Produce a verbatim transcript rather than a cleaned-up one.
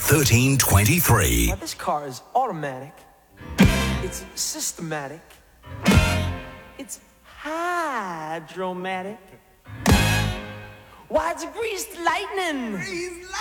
thirteen twenty-three. Now, this car is automatic. It's systematic. It's hydromatic. Why, it's greased lightning.